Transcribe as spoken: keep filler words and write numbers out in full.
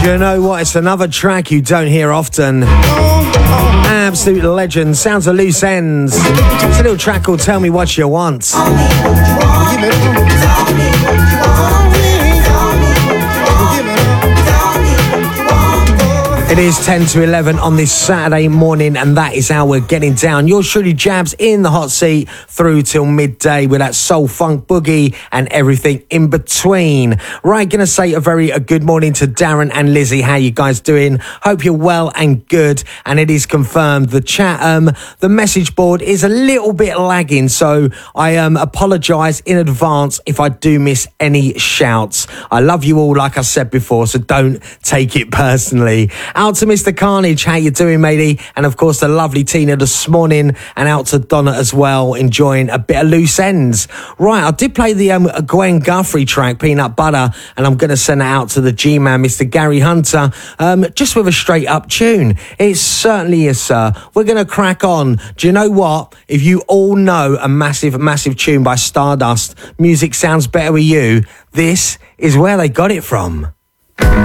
Do you know what? It's another track you don't hear often. Absolute legend. Sounds of Loose Ends. It's a little track called Tell Me What You Want. It is ten to eleven on this Saturday morning, and that is how we're getting down. Yours truly, Jabs, in the hot seat through till midday with that soul funk boogie and everything in between. Right, gonna say a very a good morning to Darren and Lizzie. How you guys doing? Hope you're well and good. And it is confirmed the chat, um, the message board is a little bit lagging, so I um apologise in advance if I do miss any shouts. I love you all, like I said before, so don't take it personally. Out to Mister Carnage, how you doing, matey? And of course, the lovely Tina this morning, and out to Donna as well, enjoying a bit of Loose Ends. Right, I did play the um, Gwen Guthrie track, Peanut Butter, and I'm going to send it out to the G-Man, Mister Gary Hunter, um, just with a straight-up tune. It certainly is, sir. We're going to crack on. Do you know what? If you all know a massive, massive tune by Stardust, Music Sounds Better With You, this is where they got it from.